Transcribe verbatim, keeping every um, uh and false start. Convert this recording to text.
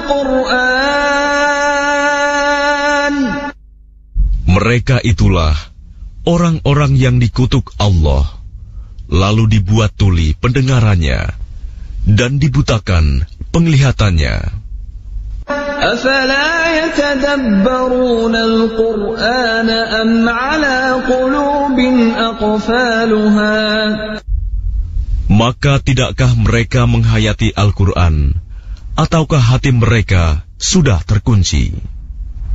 القرآن. Mereka itulah orang-orang yang dikutuk Allah, lalu dibuat tuli pendengarannya dan dibutakan penglihatannya. أفلا يتدبرون القرآن أم على قلوب أقفالها. Maka tidakkah mereka menghayati Al-Quran, ataukah hati mereka sudah terkunci?